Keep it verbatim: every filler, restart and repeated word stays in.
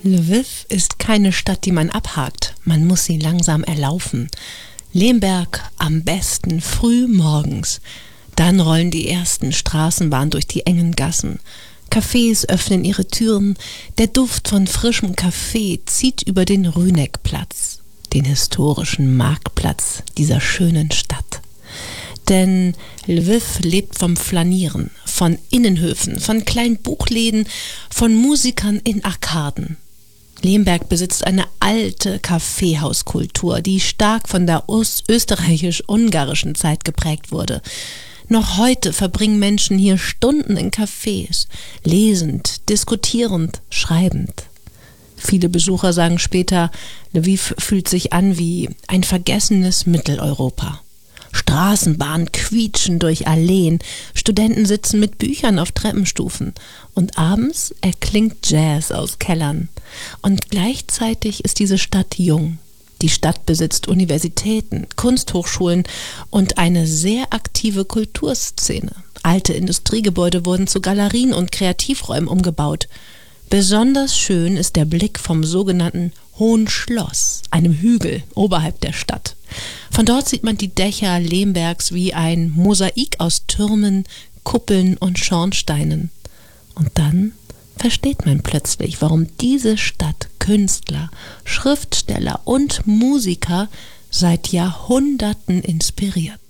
Lwiw ist keine Stadt, die man abhakt. Man muss sie langsam erlaufen. Lemberg am besten früh morgens. Dann rollen die ersten Straßenbahnen durch die engen Gassen. Cafés öffnen ihre Türen. Der Duft von frischem Kaffee zieht über den Rüneckplatz, den historischen Marktplatz dieser schönen Stadt. Denn Lwiw lebt vom Flanieren, von Innenhöfen, von kleinen Buchläden, von Musikern in Arkaden. Lemberg besitzt eine alte Kaffeehauskultur, die stark von der österreichisch-ungarischen Zeit geprägt wurde. Noch heute verbringen Menschen hier Stunden in Cafés, lesend, diskutierend, schreibend. Viele Besucher sagen später, Lwiw fühlt sich an wie ein vergessenes Mitteleuropa. Straßenbahnen quietschen durch Alleen, Studenten sitzen mit Büchern auf Treppenstufen und abends erklingt Jazz aus Kellern. Und gleichzeitig ist diese Stadt jung. Die Stadt besitzt Universitäten, Kunsthochschulen und eine sehr aktive Kulturszene. Alte Industriegebäude wurden zu Galerien und Kreativräumen umgebaut. Besonders schön ist der Blick vom sogenannten Hohen Schloss, einem Hügel oberhalb der Stadt. Von dort sieht man die Dächer Lembergs wie ein Mosaik aus Türmen, Kuppeln und Schornsteinen. Und dann versteht man plötzlich, warum diese Stadt Künstler, Schriftsteller und Musiker seit Jahrhunderten inspiriert.